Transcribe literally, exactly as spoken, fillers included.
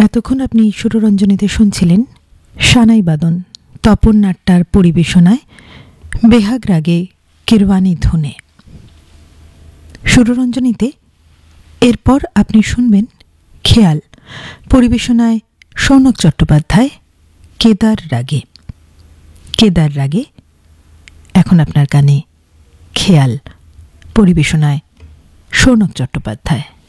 এতক্ষণ আপনি সুররঞ্জনীতে শুনছিলেন সানাই বাদন তপন নাট্যার পরিবেশনায় বেহাগ রাগে কিরওয়ানি ধুনে। সুররঞ্জনীতে এরপর আপনি শুনবেন খেয়াল, পরিবেশনায় সৌনক চট্টোপাধ্যায় কেদার রাগে। কেদার রাগে এখন আপনার কানে খেয়াল, পরিবেশনায় সৌনক চট্টোপাধ্যায়।